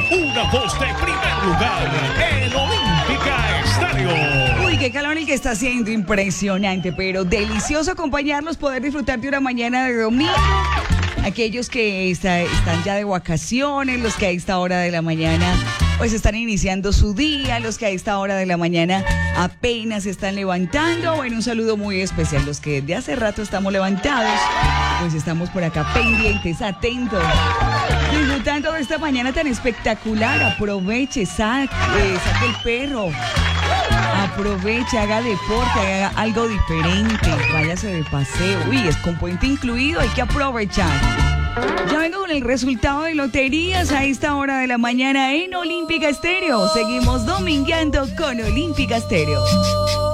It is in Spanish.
una voz de primer lugar en Olímpica Estéreo. Uy, qué calor el que está haciendo, impresionante, pero delicioso acompañarlos, poder disfrutar de una mañana de domingo. Aquellos que están ya de vacaciones, los que a esta hora de la mañana pues están iniciando su día, los que a esta hora de la mañana apenas se están levantando. Bueno, un saludo muy especial. Los que de hace rato estamos levantados, pues estamos por acá pendientes, atentos, disfrutando de esta mañana tan espectacular. Aproveche, saque el perro. Aproveche, haga deporte, haga algo diferente, váyase de paseo. Uy, es con puente incluido, hay que aprovechar. Ya vengo con el resultado de loterías a esta hora de la mañana en Olímpica Estéreo. Seguimos domingueando con Olímpica Estéreo.